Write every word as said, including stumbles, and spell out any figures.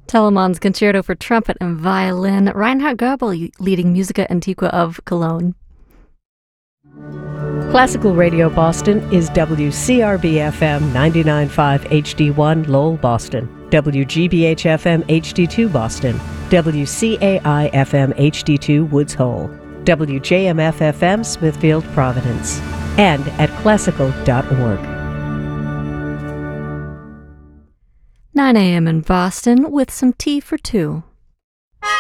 Telemann's Concerto for Trumpet and Violin, Reinhard Goebel leading Musica Antiqua of Cologne. Classical Radio Boston is W C R B F M ninety-nine point five H D one Lowell, Boston, W G B H F M H D two Boston, W C A I F M H D two Woods Hole, W J M F F M Smithfield, Providence, and at classical dot org. nine a.m. in Boston with some tea for two.